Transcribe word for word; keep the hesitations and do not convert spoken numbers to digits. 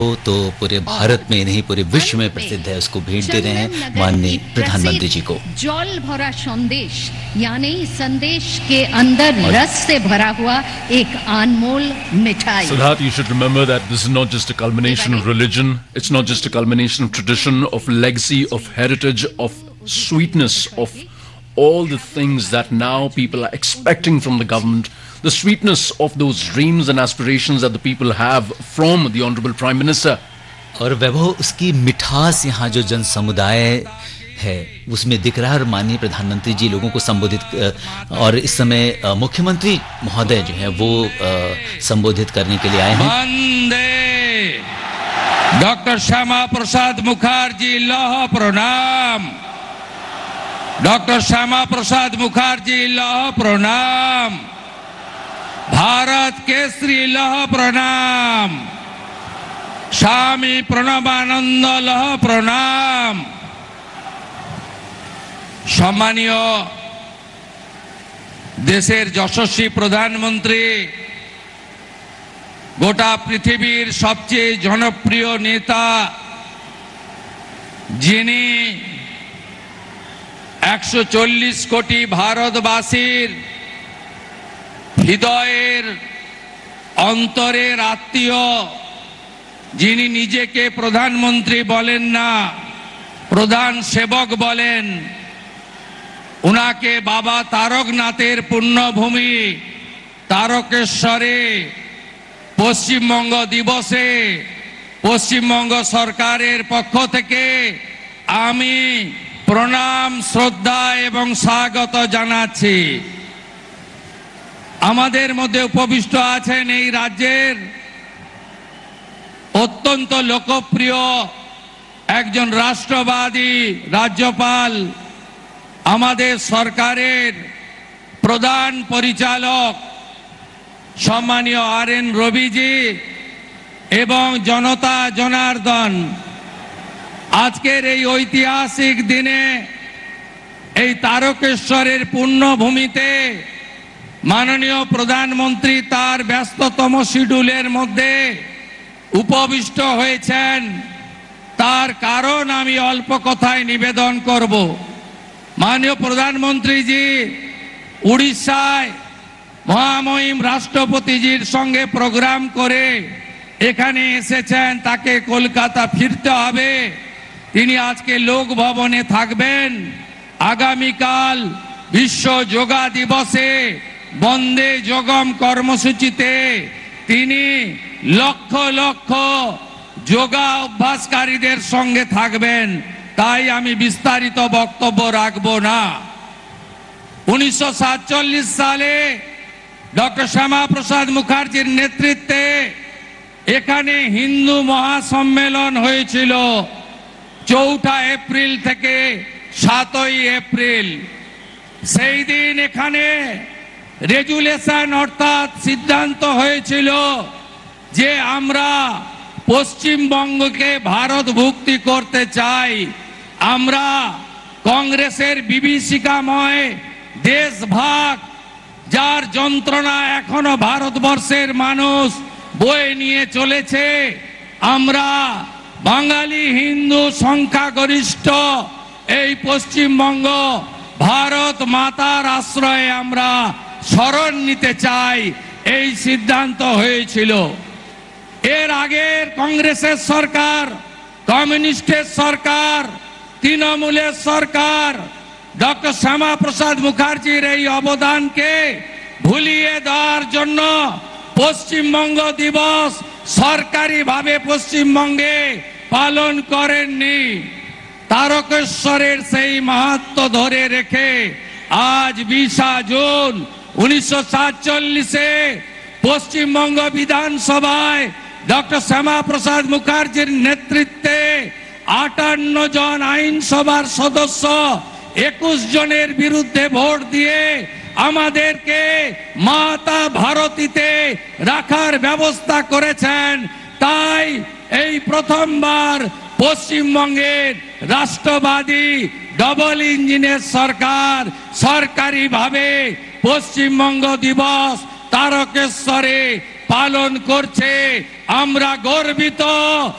वो तो पूरे भारत में नहीं पूरे विश्व में प्रसिद्ध है, उसको भेंट दे रहे हैं माननीय प्रधानमंत्री जी को। जल भरा संदेश यानी संदेश के अंदर रस से भरा हुआ एक अनमोल मिठाई। Siddharth, you should remember that this is not just a culmination of religion, it's not just a culmination of tradition, of legacy, of heritage, of sweetness, of all the things that now people are expecting from the government. The sweetness of those dreams and aspirations that the people have from the Honorable Prime Minister. और वैभव उसकी मिठास यहाँ जो जन समुदाय है उसमें दिख रहा है। और माननीय प्रधानमंत्री जी लोगों को संबोधित और इस समय मुख्यमंत्री महोदय जो है वो संबोधित करने के लिए आए हैं। वंदे डॉक्टर श्यामा प्रसाद मुखर्जी लौह प्रणाम। डॉक्टर श्यामा प्रसाद मुखर्जी लौह प्रणाम। भारत केसरी लौह प्रणाम। स्वामी प्रणबानंद लौह प्रणाम। सम्मानीय देशेर यशस्वी प्रधानमंत्री गोटा पृथिवीर सबचेये जनप्रिय नेता जिनी एकशो चल्लिस कोटी भारतवासीर हृदयेर अंतरेर आत्मीय जिनी निजेके प्रधानमंत्री बोलेन ना प्रधान सेवक बोलेन उनाके बाबा तारकनाथेर पुण्यभूमि तारकेश्वरे पश्चिमबंग दिवसे पश्चिमबंग सरकारेर पक्ष थेके आमी प्रणाम श्रद्धा एवं स्वागत जानाচ্ছি। আমাদের মধ্যে উপবিষ্ট আছেন এই রাজ্যের অত্যন্ত লোকপ্রিয় একজন রাষ্ট্রবাদী রাজ্যপাল, আমাদের সরকারের প্রধান পরিচালক সম্মানীয় আর এন রবিজি এবং জনতা জনার্দন। আজকের এই ঐতিহাসিক দিনে এই তারকেশ্বরের পুণ্যভূমিতে মাননীয় প্রধানমন্ত্রী তার ব্যস্ততম শিডিউলের মধ্যে উপবিষ্ট হয়েছেন। তার কারণ আমি অল্প কথায় নিবেদন করব। মাননীয় প্রধানমন্ত্রীজি উড়িষ্যায় মহামহিম রাষ্ট্রপতিজির সঙ্গে প্রোগ্রাম করে এখানে এসেছেন, তাকে কলকাতা ফিরতে হবে। তিনি আজকে লোক ভবনে থাকবেন। আগামীকাল বিশ্ব যোগা দিবসে বন্দে যোগম কর্মসূচিতে তিনি লক্ষ লক্ষ যোগা অভ্যাসকারীদের সঙ্গে থাকবেন। তাই আমি বিস্তারিত বক্তব্য রাখব না। উনিশশো সাতচল্লিশ সালে ডক্টর শ্যামা প্রসাদ মুখার্জির নেতৃত্বে এখানে হিন্দু মহাসম্মেলন হয়েছিল চৌঠা এপ্রিল থেকে সাতই এপ্রিল। সেই দিন এখানে রেজুলেশন অর্থাৎ সিদ্ধান্ত হয়েছিল যে আমরা পশ্চিমবঙ্গকে ভারতভুক্তি করতে চাই। আমরা কংগ্রেসের বিভীষিকাময় দেশভাগ যার যন্ত্রণা এখনো ভারতবর্ষের মানুষ বয়ে নিয়ে চলেছে, আমরা বাঙালি হিন্দু সংখ্যাগরিষ্ঠ এই পশ্চিমবঙ্গ ভারত মাতার আশ্রয়ে আমরা শরণ নিতে চাই, এই সিদ্ধান্ত হয়েছিল। এর আগের কংগ্রেসের সরকার, কমিউনিস্টের সরকার, তৃণমূলের সরকার ডক্টর শ্যামা প্রসাদ মুখার্জির এই অবদানকে ভুলিয়ে দেওয়ার জন্য পশ্চিমবঙ্গ দিবস সরকারিভাবে পশ্চিমবঙ্গে পালন করেননি। তারকেশ্বরের সেই মাহাত্ম্য ধরে রেখে আজ বিশে জুন উনিশশো সাতচল্লিশে পশ্চিমবঙ্গ বিধানসভায় ডক্টর শ্যামা প্রসাদ মুখার্জির নেতৃত্বে আটান্ন জন আইনসভার সদস্য একুশ জনের বিরুদ্ধে ভোট দিয়ে আমাদেরকে মাতা ভারতীতে রাখার ব্যবস্থা করেছেন। তাই এই প্রথমবার পশ্চিমবঙ্গের রাষ্ট্রবাদী ডবল ইঞ্জিনের সরকার সরকারিভাবে পশ্চিমবঙ্গ দিবস তারকেশ্বরে পালন করছে। আমরা গর্বিত।